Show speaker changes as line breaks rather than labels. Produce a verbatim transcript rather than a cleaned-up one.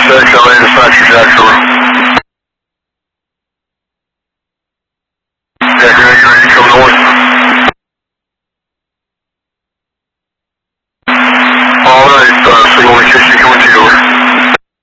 six, L A dispatcher Jackson. Yeah, good, you ready to come north? Alright, uh, single location coming